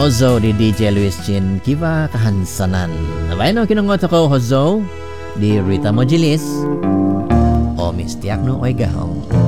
Hozo di DJ Luis Chin Kiva kahansanan. Abay no kinungot ako Hozo di Rita Mojilis o Mistiak no oy gahong.